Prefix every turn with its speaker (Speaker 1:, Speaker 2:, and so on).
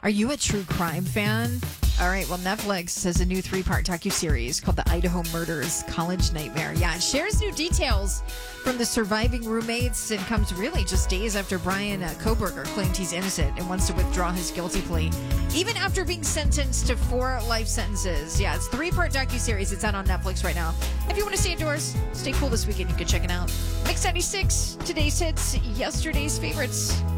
Speaker 1: Are you a true crime fan? All right, well, Netflix has a new 3-part docuseries called The Idaho Murders College Nightmare. Yeah, it shares new details from the surviving roommates and comes really just days after Brian Koberger claimed he's innocent and wants to withdraw his guilty plea, even after being sentenced to 4 life sentences. Yeah, it's a 3-part docuseries. It's out on Netflix right now. If you want to stay indoors, stay cool this weekend, you can check it out. Mix 96, today's hits, yesterday's favorites.